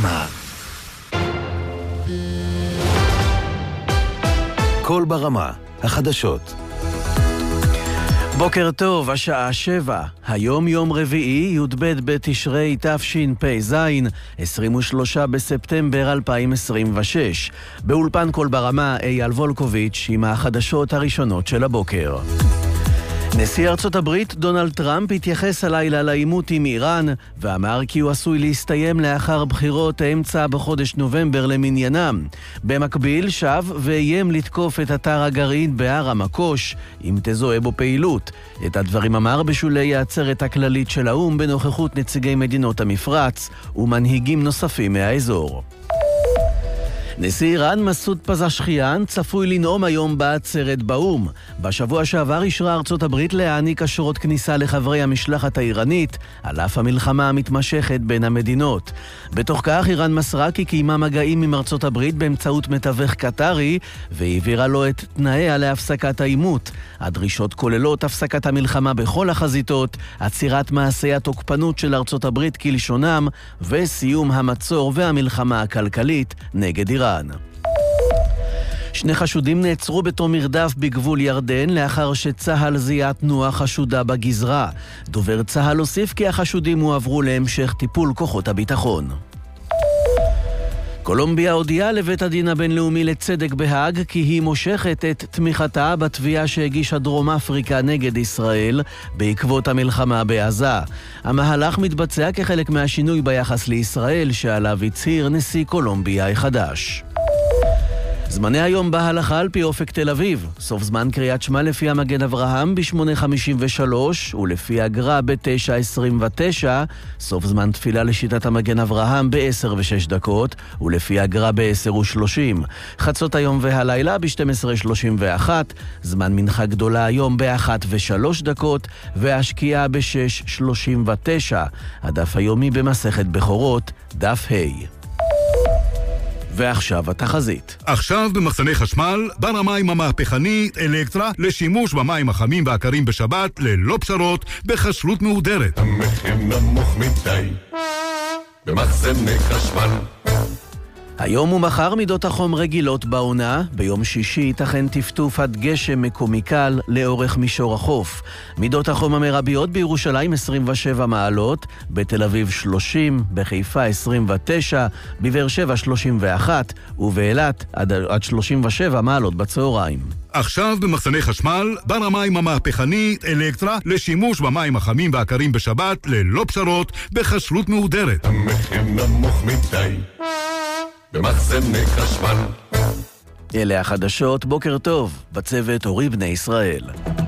ברמה. קול ברמה, החדשות. בוקר טוב, השעה 7. היום יום רביעי, י"ב בתשרי תשפ"ז, 23 בספטמבר 2026. באולפן קול ברמה, אייל וולקוביץ' עם החדשות הראשונות של הבוקר. נשיא ארצות הברית דונלד טראמפ התייחס הלילה לעימות עם איראן ואמר כי הוא עשוי להסתיים לאחר בחירות האמצע בחודש נובמבר למניינם. במקביל שב ואיים לתקוף את אתר הגרעין בהר המקוש אם תזוהה בו פעילות. את הדברים אמר בשולי העצרת הכללית של האו"ם בנוכחות נציגי מדינות המפרץ ומנהיגים נוספים מהאזור. נשיא איראן מסעוד פזשכיאן צפוי לנאום היום בעצרת באו"ם. בשבוע שעבר אישרה ארצות הברית להעניק אשרות כניסה לחברי המשלחת האיראנית, על אף המלחמה המתמשכת בין המדינות. בתוך כך איראן מסרה כי קיימה מגעים עם ארצות הברית באמצעות מתווך קטרי, והעבירה לו את תנאיה להפסקת העימות. הדרישות כוללות הפסקת המלחמה בכל החזיתות, עצירת מעשי התוקפנות של ארצות הברית כלשונם, וסיום המצור והמלחמה הכלכלית נגד איראן. שני חשודים נעצרו בתום מרדף בגבול ירדן לאחר שצהל זיהה תנועה חשודה בגזרה. דובר צהל הוסיף כי החשודים הועברו להמשך טיפול כוחות הביטחון. קולומביה הודיעה לבית הדין הבינלאומי לצדק בהאג כי היא מושכת את תמיכתה בתביעה שהגישה דרום אפריקה נגד ישראל בעקבות המלחמה בעזה. המהלך מתבצע כחלק מהשינוי ביחס לישראל שעליו הצהיר נשיא קולומביה החדש. זמני היום בהלכה על פי אופק תל אביב. סוף זמן קריאת שמע לפי המגן אברהם ב-8:53 ולפי הגר"א ב-9:29. סוף זמן תפילה לשיטת המגן אברהם ב-10:06 ולפי הגר"א ב-10:30. חצות היום והלילה ב-12:31. זמן מנחה גדולה היום ב-1:03 והשקיעה ב-6:39. הדף היומי במסכת בכורות, דף ה'. ועכשיו התחזית. עכשיו במחסני חשמל, בר המים המהפכנית אלקטרה לשימוש במים החמים והקרים בשבת ללא פשרות בכשרות מהודרת. המחיר נמוך מדי במחסני חשמל. היום ומחר מידות החום רגילות בעונה, ביום שישי ייתכן טפטוף עד גשם מקומי קל לאורך מישור החוף. מידות החום המרביות בירושלים 27 מעלות, בתל אביב 30, בחיפה 29, בבאר שבע 31, ובאילת עד 37 מעלות בצהריים. עכשיו במחסני חשמל, בר המים המהפכנית אלקטרה לשימוש במים החמים והקרים בשבת ללא פשרות בכשרות מהודרת. המחיר נמוך מדי במחסני חשמל. אלה החדשות, בוקר טוב, בצוות אורי בני ישראל.